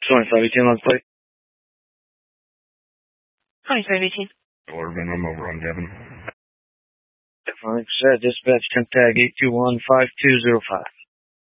2518 on plate. 2518. Orban, I'm over on Devon. Like I said, dispatch, temp tag 8215205.